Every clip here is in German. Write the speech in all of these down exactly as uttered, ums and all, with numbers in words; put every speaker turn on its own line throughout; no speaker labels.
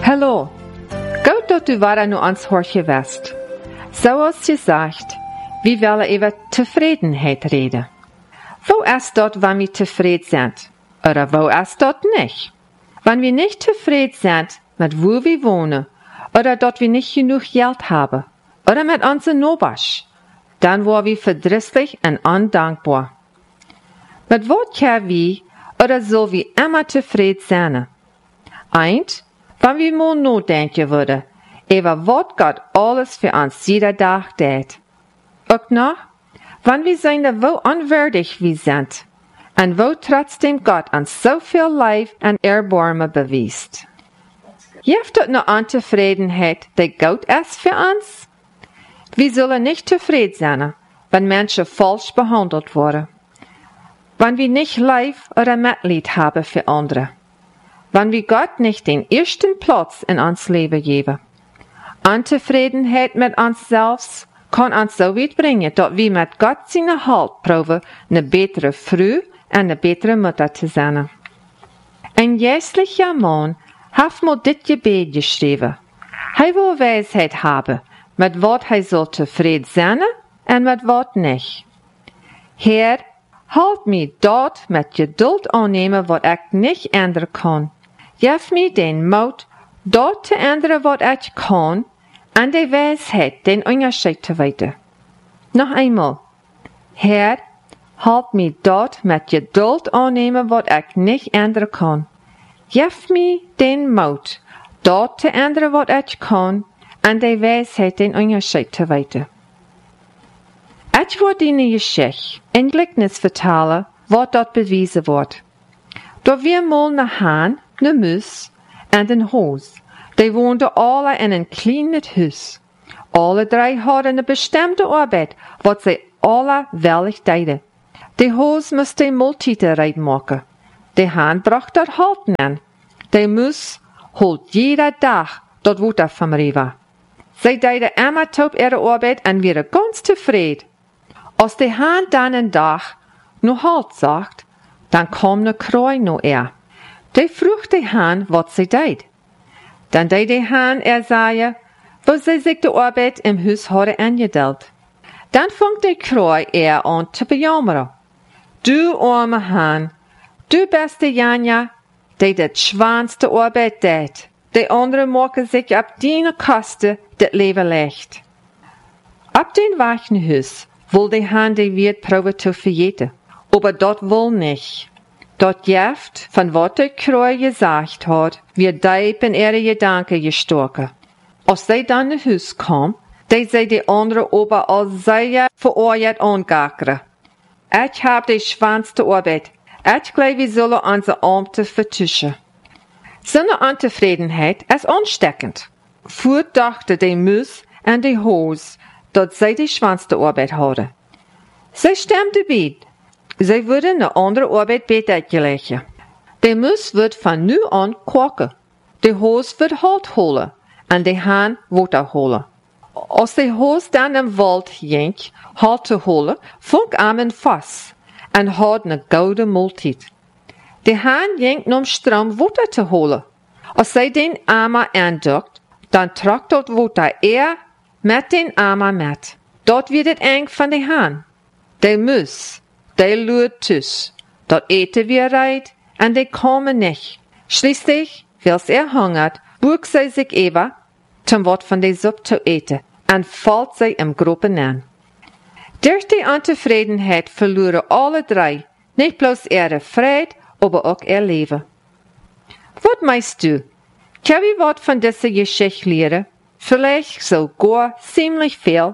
Hallo, gut dat du wieder nu ans Horche west. Zoals gesagt, wir willen über Tefriedenheit reden. Wo ist dort, wann wir tevreden sind? Oder wo ist dort nicht? Wenn wir nicht tevreden sind, mit wo wir wohnen, oder dort wir nicht genug Geld haben, oder mit unseren Nobasch, dann waren wir verdrießlich und undankbar. Mit was können wir, oder soll wir immer tevreden sein? Eint, wenn wir mal nachdenken würden, über was Gott alles für uns jeder Tag tät. Auch noch, wenn wir sehen, wo unwürdig wir sind, und wo trotzdem Gott uns so viel Leid und Erbarmen bewiest. Jeft dort eine Untefriedenheit, die Gott ist für uns? Wir sollen nicht zufrieden sein, wenn Menschen falsch behandelt wurden. Wenn wir nicht Leid oder Mitleid haben für andere. Wenn wir Gott nicht den ersten Platz in uns Leben geben. Untefriedenheit mit uns selbst kann uns so weit bringen, dass wir mit Gott seine Halt proben, eine bessere Frau und eine bessere Mutter zu sein. Ein jährlicher Mann hat mir dit Gebet geschrieben. Er will Weisheit haben, mit was er soll zufrieden sein und mit was nicht. Herr, halt mich dort mit Geduld annehmen, was ich nicht ändern kann. Gib mir den Mut, dort zu ändern, was ich kann, und die Weisheit, den Unterschied zu weiten. Noch einmal. Herr, halt mich dort mit Geduld annehmen, was ich nicht ändern kann. Gib mir den Mut, dort zu ändern, was ich kann, und die Weisheit, den Unterschied zu weiten. Ich wollte eine Geschichte, ein Gleichnis vertellen, was dort bewiesen wird. Da wir mal eine Hahn, eine Mus und ein Hos. Die woonden alle in een klein huis. Alle drei hadden eine bestimmte Arbeit, wat sie alle wellig deden. De Hos moest de Multiten machen. De Haan bracht dort Halten an. De Mus holt jeder Tag dort Water vom River. Sie deden immer top ihre Arbeit und waren ganz zufrieden. Als de Haan dann een Tag nur Halt sagt, dann kam ne Kroi no er. De vroeg de Haan wat sie deed. Dann deed de Haan er sagen, wo sie sich die Arbeit im Haus hadden angedeelt. Dann fängt de Kroi er an zu bejammeren. Du arme Haan, du bist die Janja, die die schwanste Arbeit deed. Die anderen maken sich ab deine Kosten das Leben leicht. Ab den Wachenhaus will de Haan die Wirt proben zu verjeten. Aber dort will nicht. Dort jeft, von was der Kroi gesagt hat, wird deep in ihre Gedanken gestoken. Als sie dann nach Haus kam, die sie die andere ober als sehr verurteilt angackern. Ich hab die schwanste Arbeit. Ich glaube, wir sollen unsere Amte vertuschen. So eine Untefriedenheit ist ansteckend. Früher dachte die Mus und die Hos, dass sie die schwanste Arbeit hadden. Sie stimmte bei. Sie würden eine andere Arbeit besser gelegen. Die Mus wird von nu an kochen. Die Hos wird Halt holen. Und die Haan Water holen. Als die Hos dann im Wald ging, Halt zu holen, fang am ein Fass und hat eine gouden Multit. Die Haan ging um Strom Water zu holen. Als sie den Eimer anduckt, dann tragt dort Water er mit den Eimer mit. Dort wird es eng von die Haan. Die Mus, die luert tus. Dort eten wir reit, und die kommen nicht. Schließlich, wils er hungert, bugt sie sich über, zum Wort von der Suppe zu eten, und fällt sie im Gruppen an. Durch die Untefriedenheit verloren alle drei, nicht bloß ihre Freude, aber auch ihr Leben. Was meinst du? Kann wir was von dieser Geschichte lernen? Vielleicht sogar ziemlich viel.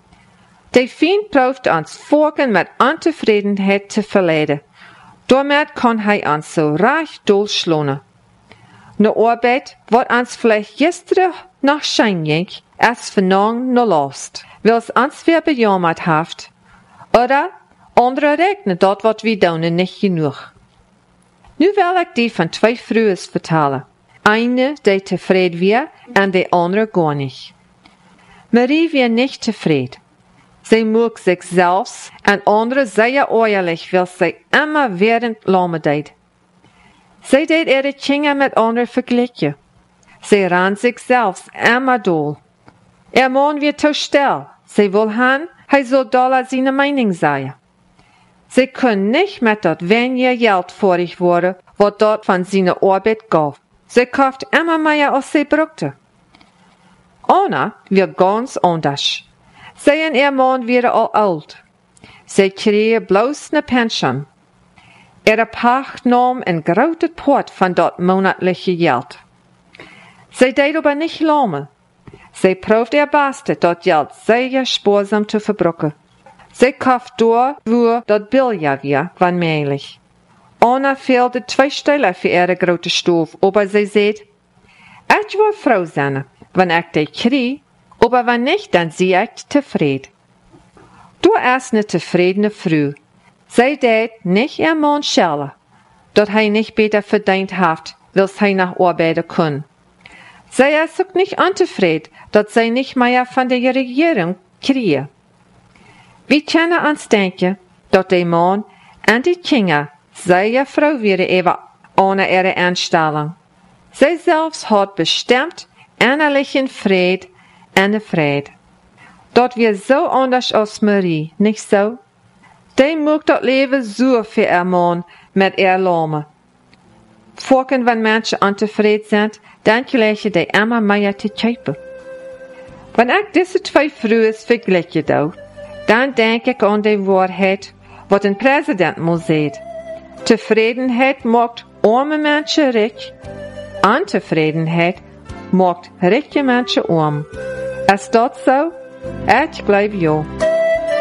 Der Feind probt uns Folgen mit Untefriedenheit zu verleiden. Damit kann er uns so reich durchschlagen. Ne Arbeit, wat uns vielleicht gestern noch schein ging, ist vernang no lost, wils uns weer bejammert haft. Oder andere regnen dort, wat wir doen, nicht genug. Nu will ich die von zwei Frühes vertellen. Eine, die tevreden wir, und die andere gar nicht. Marie wird nicht tevreden. Sie mag sich selbst und andere sehr ehrlich, weil sie immer während Lame deed. Sie deed ihre Kinder mit anderen vergleichen. Zij ran zich zelfs immer doel. Er man weer te stil. Zij wil han, hij zal dollar zijn mening zeggen. Zij kunnen niet met dat wenige geld vorig worden, wat dort van zijn arbeid gaf. Zij kauft immer mehr als zij brukte. Anna weer ganz anders. Zij en ihr man werden al oud. Zij kregen bloos ne pension. Er pacht nam een grote pot van dat monatliche geld. Zij deed aber nicht lange. Zij proefde er beste dat geld zeer sparsam te verbruiken. Zij kauft door voor dat bilja weer, wann möglich. Anna fehlte twee stellen für ihre grote stoof, aber zij zei, ich wil Frau sein, wenn ich die krieg, aber wenn nicht, dann sie ich tevreden. Du erst ne tefredene Frau. Zij deed nicht ihr Mann schellen, dat hij nicht beter verdient hat, wils hij nach arbeiten kun. Zij is ook nicht untevreden, dat zij nicht mehr von der Regierung kriegen. Wir können uns denken, dat die Mann en die Kinder zeer Frau werden even ohne ihre Einstellung. Zij zelfs hat bestimmt innerlichen Fried en Fried. Dat wir so anders als Marie, nicht so? Die mag dat leven zo für ihr Mann mit ihr Lome. Vorken, wenn Menschen untevreden sind, dann gleichen die immer mehr zu kämpfen. Wenn ich diese zwei Frauen vergleiche, dann denke ich an die Wahrheit, was ein Präsident muss sehen. Tevredenheid macht arme Menschen reich, Untevredenheid macht reiche Menschen arm. Ist das so? Ich glaube ja.